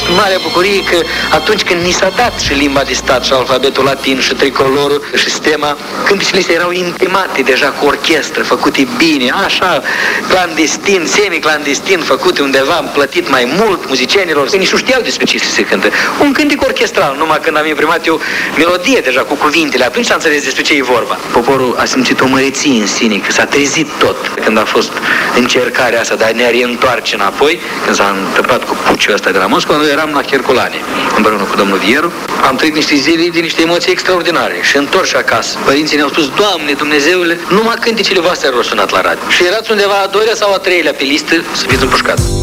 fost marea bucurie că atunci când ni s-a dat și limba de stat și alfabetul latin și tricolorul și stema, cântecele astea erau intimate deja cu orchestră, făcute bine, așa, clandestin, semi-clandestin, făcute undeva, plătit mai mult muzicienilor, că nici nu știau despre ce se cântă. Un cântec orchestral, numai când am imprimat eu melodie deja cu cuvintele, atunci s-a înțeles despre ce e vorba. Poporul a simțit o măreție în sine, că s-a trezit tot. Când a fost încercarea asta de a ne reîntoarce înapoi, când s-a întâmplat cu puciul ăsta de la Moscova, noi eram la Cherculane, împreună cu domnul Vieru. Am trăit niște zile de niște emoții extraordinare și întorși acasă. Părinții ne-au spus: Doamne, Dumnezeule, numai cântecele voastre au sunat la radio. Și erați undeva a doilea sau a treilea pe listă să fiți împușcați.